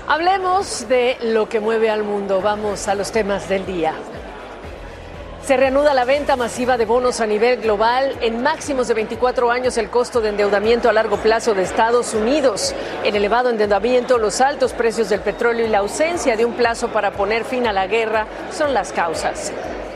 Hablemos de lo que mueve al mundo. Vamos a los temas del día. Se reanuda la venta masiva de bonos a nivel global. En máximos de 24 años, el costo de endeudamiento a largo plazo de Estados Unidos. El elevado endeudamiento, los altos precios del petróleo y la ausencia de un plazo para poner fin a la guerra son las causas.